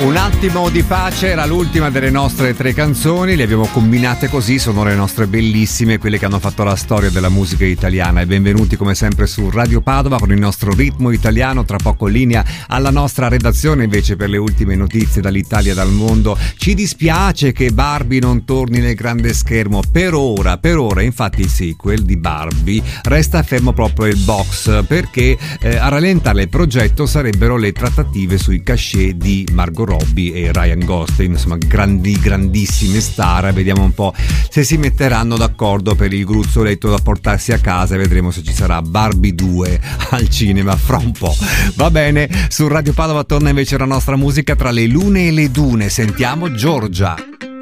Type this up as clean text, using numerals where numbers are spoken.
Un attimo di pace era l'ultima delle nostre 3 canzoni, le abbiamo combinate così, sono le nostre bellissime, quelle che hanno fatto la storia della musica italiana. E benvenuti come sempre su Radio Padova con il nostro ritmo italiano, tra poco linea alla nostra redazione invece per le ultime notizie dall'Italia e dal mondo. Ci dispiace che Barbie non torni nel grande schermo per ora, infatti il sequel di Barbie resta fermo proprio il box perché a rallentare il progetto sarebbero le trattative sui cachet di Margot Robbie e Ryan Gosling, insomma grandissime star. Vediamo un po' se si metteranno d'accordo per il gruzzoletto da portarsi a casa e vedremo se ci sarà Barbie 2 al cinema fra un po'. Va bene, su Radio Padova torna invece la nostra musica tra le lune e le dune. Sentiamo Giorgia.